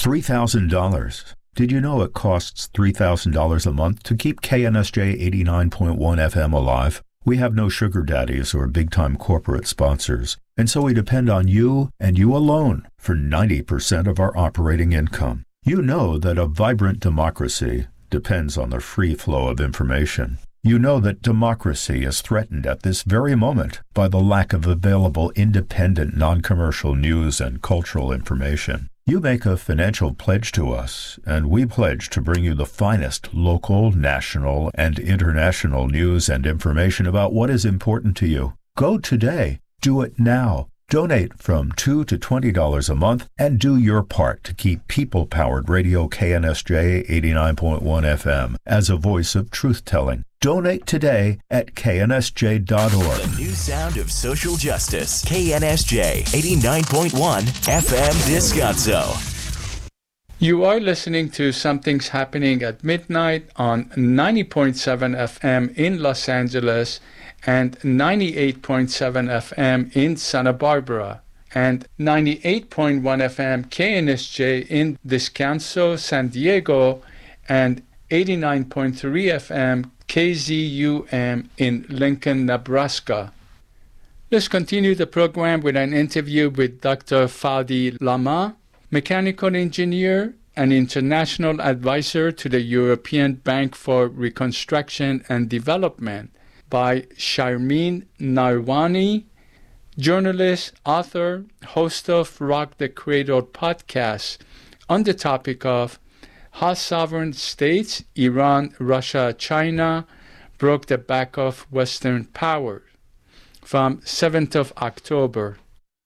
$3,000. Did you know it costs $3,000 a month to keep KNSJ 89.1 FM alive? We have no sugar daddies or big-time corporate sponsors, and so we depend on you and you alone for 90% of our operating income. You know that a vibrant democracy depends on the free flow of information. You know that democracy is threatened at this very moment by the lack of available independent, non-commercial news and cultural information. You make a financial pledge to us, and we pledge to bring you the finest local, national, and international news and information about what is important to you. Go today. Do it now. Donate from $2 to $20 a month and do your part to keep people-powered radio KNSJ 89.1 FM as a voice of truth-telling. Donate today at knsj.org. The new sound of social justice. KNSJ 89.1 FM Descanso. You are listening to Something's Happening at Midnight on 90.7 FM in Los Angeles and 98.7 FM in Santa Barbara and 98.1 FM KNSJ in Descanso, San Diego, and 89.3 FM KZUM in Lincoln, Nebraska. Let's continue the program with an interview with Dr. Fadi Lama, mechanical engineer and international advisor to the European Bank for Reconstruction and Development, by Sharmeen Narwani, journalist, author, host of Rock the Cradle podcast, on the topic of how sovereign states, Iran, Russia, China, broke the back of Western power, from 7th of October.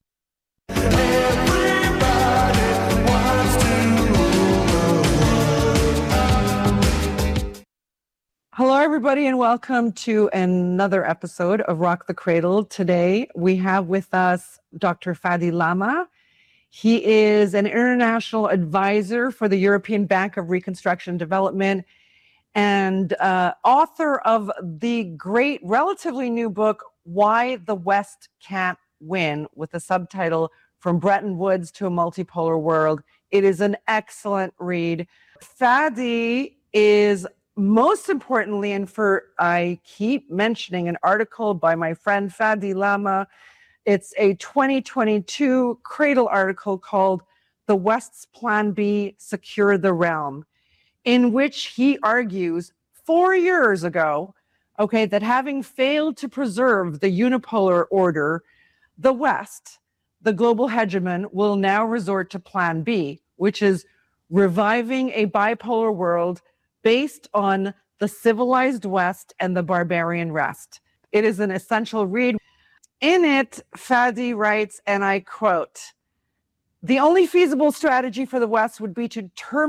Hello, everybody, and welcome to another episode of Rock the Cradle. Today, we have with us Dr. Fadi Lama. He is an international advisor for the European Bank of Reconstruction and Development and author of the great, relatively new book, Why the West Can't Win, with the subtitle From Bretton Woods to a Multipolar World. It is an excellent read. Fadi is most importantly, and I keep mentioning an article by my friend Fadi Lama. It's a 2022 Cradle article called The West's Plan B, Secure the Realm, in which he argues 4 years ago, that having failed to preserve the unipolar order, the West, the global hegemon, will now resort to Plan B, which is reviving a bipolar world based on the civilized West and the barbarian rest. It is an essential read. In it, Fadi writes, and I quote, "The only feasible strategy for the West would be to terminate